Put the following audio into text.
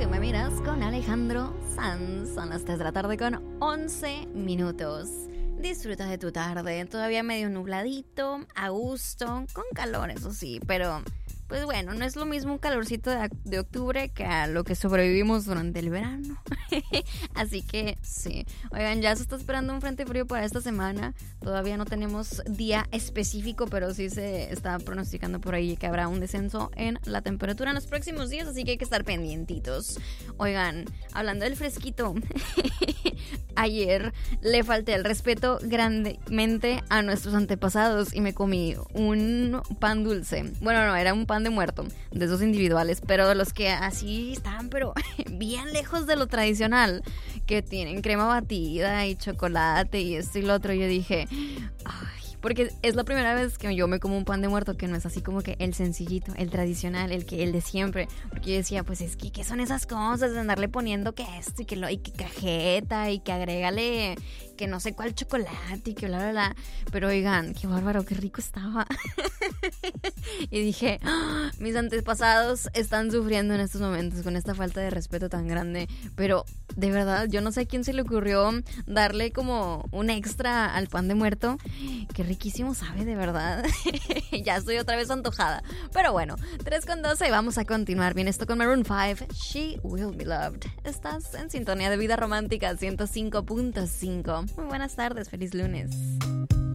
tú me miras con Alejandro Sanz. Son las 3 de la tarde con 11 minutos. Disfruta de tu tarde, todavía medio nubladito, a gusto, con calor eso sí, pero pues bueno, no es lo mismo un calorcito de octubre que a lo que sobrevivimos durante el verano. Así que sí. Oigan, ya se está esperando un frente frío para esta semana. Todavía no tenemos día específico, pero sí se está pronosticando por ahí que habrá un descenso en la temperatura en los próximos días, así que hay que estar pendientitos. Oigan, hablando del fresquito, ayer le falté el respeto grandemente a nuestros antepasados y me comí un pan dulce. Bueno, no, era un pan de muerto, de esos individuales, pero de los que así estaban, pero bien lejos de lo tradicional, que tienen crema batida y chocolate y esto y lo otro. Yo dije, ay, porque es la primera vez que yo me como un pan de muerto que no es así como que el sencillito, el tradicional, el de siempre. Porque yo decía, pues es que ¿qué son esas cosas de andarle poniendo que esto y que cajeta y que agrégale que no sé cuál chocolate y que bla, bla, bla? Pero oigan, qué bárbaro, qué rico estaba. Y dije, ¡oh! Mis antepasados están sufriendo en estos momentos con esta falta de respeto tan grande. Pero de verdad, yo no sé a quién se le ocurrió darle como un extra al pan de muerto. Qué riquísimo sabe, de verdad. Ya estoy otra vez antojada. Pero bueno, 3:12 y vamos a continuar bien esto con Maroon 5. She Will Be Loved. Estás en sintonía de Vida Romántica 105.5. Muy buenas tardes, feliz lunes.